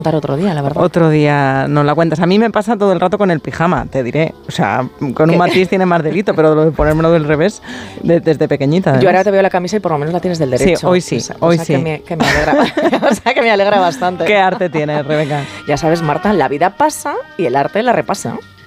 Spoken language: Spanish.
otro día, la verdad. Otro día nos la cuentas. A mí me pasa todo el rato con el pijama, te diré. O sea, con un matiz tiene más delito, pero lo de ponérmelo del revés desde pequeñita. Además. Yo ahora te veo la camisa y por lo menos la tienes del derecho. Sí, hoy sí, hoy sí. Que me alegra, o sea, que me alegra bastante. ¿Qué arte tienes, Rebeca? Ya sabes, Marta, la vida pasa y el arte la repasa.